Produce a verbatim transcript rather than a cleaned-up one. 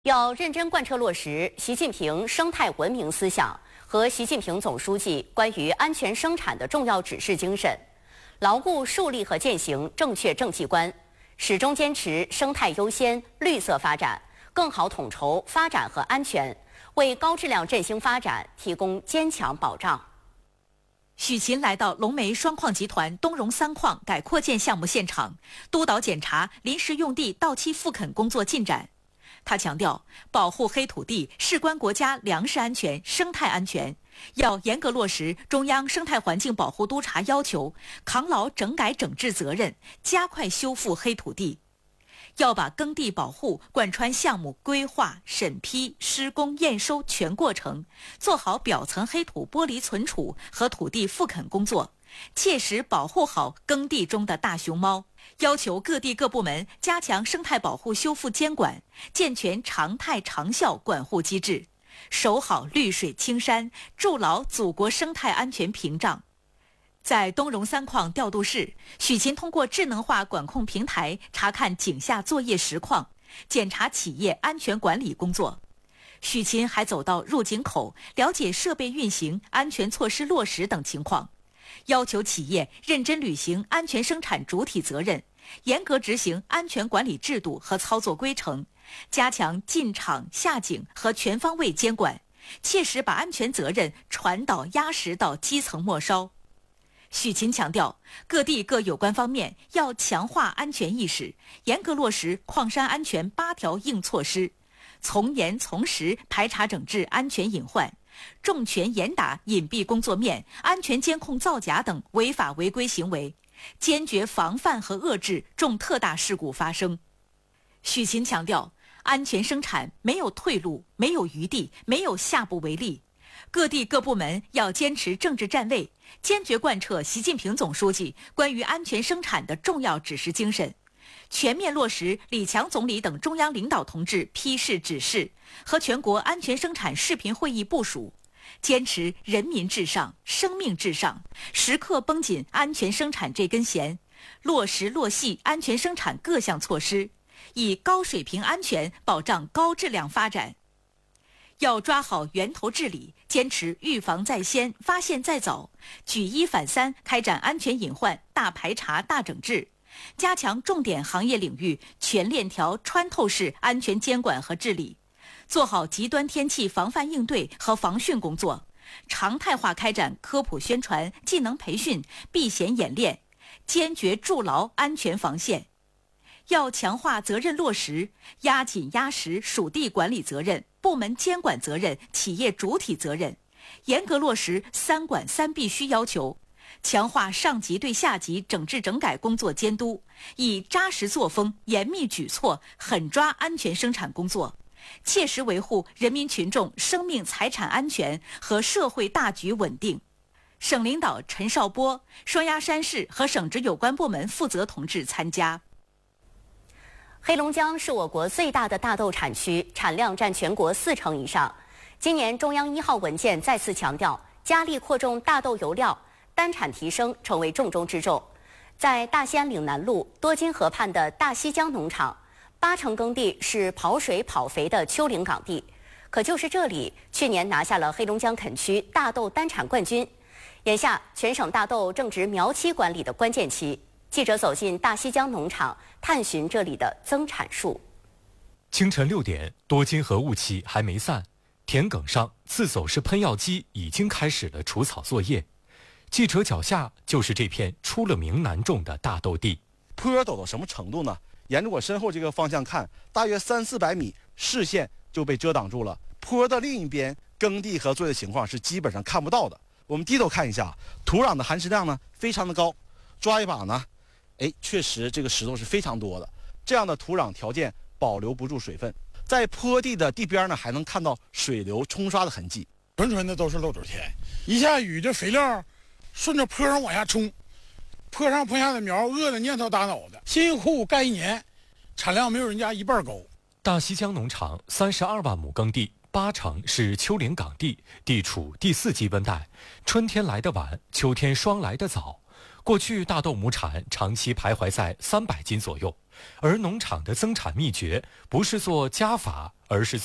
要认真贯彻落实习近平生态文明思想和习近平总书记关于安全生产的重要指示精神，牢固树立和践行正确政绩观，始终坚持生态优先、绿色发展，更好统筹发展和安全，为高质量振兴发展提供坚强保障。 许勤来到龙煤双矿集团东荣三矿改扩建项目现场，督导检查临时用地到期复垦工作进展。他强调，保护黑土地事关国家粮食安全、生态安全，要严格落实中央生态环境保护督察要求，扛牢整改整治责任，加快修复黑土地。要把耕地保护贯穿项目规划、审批、施工、验收全过程，做好表层黑土剥离存储和土地复垦工作，切实保护好耕地中的大熊猫。要求各地各部门加强生态保护修复监管，健全常态长效管护机制，守好绿水青山，筑牢祖国生态安全屏障。在东荣三矿调度室，许勤通过智能化管控平台查看井下作业实况，检查企业安全管理工作。许勤还走到入井口，了解设备运行、安全措施落实等情况，要求企业认真履行安全生产主体责任，严格执行安全管理制度和操作规程，加强进场、下井和全方位监管，切实把安全责任传导压实到基层末梢。许勤强调，各地各有关方面要强化安全意识，严格落实矿山安全八条硬措施，从严从实排查整治安全隐患，重拳严打隐蔽工作面、安全监控造假等违法违规行为，坚决防范和遏制重特大事故发生。许勤强调，安全生产没有退路，没有余地，没有下不为例。各地各部门要坚持政治站位，坚决贯彻习近平总书记关于安全生产的重要指示精神，全面落实李强总理等中央领导同志批示指示和全国安全生产视频会议部署，坚持人民至上、生命至上，时刻绷紧安全生产这根弦，落实落细安全生产各项措施，以高水平安全保障高质量发展。要抓好源头治理，坚持预防在先、发现在早，举一反三开展安全隐患大排查大整治，加强重点行业领域全链条穿透式安全监管和治理，做好极端天气防范应对和防汛工作，常态化开展科普宣传、技能培训、避险演练，坚决筑牢安全防线。要强化责任落实，压紧压实属地管理责任、部门监管责任、企业主体责任，严格落实三管三必须要求，强化上级对下级整治整改工作监督，以扎实作风、严密举措狠抓安全生产工作，切实维护人民群众生命财产安全和社会大局稳定。省领导陈少波、双鸭山市和省直有关部门负责同志参加。 黑龙江是我国最大的大豆产区，产量占全国四成以上。今年中央一号文件再次强调，加力扩种大豆油料，单产提升成为重中之重。在大兴安岭南路多金河畔的大西江农场，八成耕地是跑水跑肥的丘陵岗地，可就是这里，去年拿下了黑龙江垦区大豆单产冠军。眼下，全省大豆正值苗期管理的关键期。记者走进大西江农场，探寻这里的增产数。 清晨六点，多金河雾气还没散，田埂上自走式喷药机已经开始了除草作业。记者脚下就是这片出了名难种的大豆地。 坡陡到什么程度呢？沿着我身后这个方向看，大约三四百米，视线就被遮挡住了。坡的另一边，耕地和作业情况是基本上看不到的。我们低头看一下，土壤的含石量呢非常的高，抓一把呢。哎，确实这个石头是非常多的，这样的土壤条件保留不住水分，在坡地的地边呢，还能看到水流冲刷的痕迹。 纯纯的都是漏斗田，一下雨这肥料顺着坡上往下冲，坡上坡下的苗饿得蔫头耷脑的，辛辛苦苦干一年，产量没有人家一半高。 大西江农场三十二万亩耕地，八成是丘陵岗地，地处第四级温带，春天来得晚，秋天霜来得早。 过去大豆亩产长期徘徊在三百斤左右，而农场的增产秘诀不是做加法，而是